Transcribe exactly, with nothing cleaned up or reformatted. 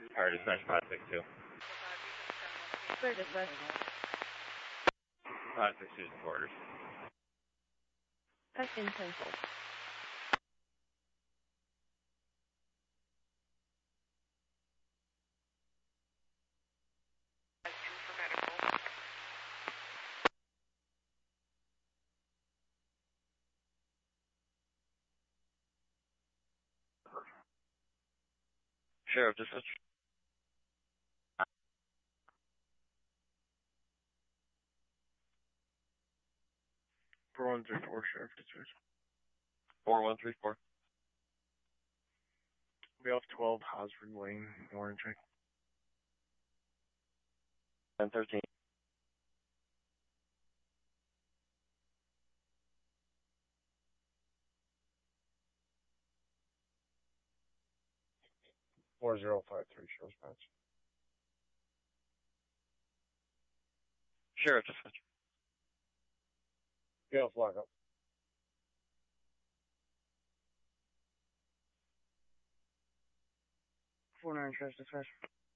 Fire dispatch five six two. Clear dispatch. five six two is the orders. That's in pencil. Sheriff dispatch. four one three four, Sheriff dispatch. four one three four. We off twelve Hosford Lane, Orange. ten thirteen. four zero five three, Sheriff dispatch. Sheriff dispatch. We off lockup. four nine, Sheriff dispatch.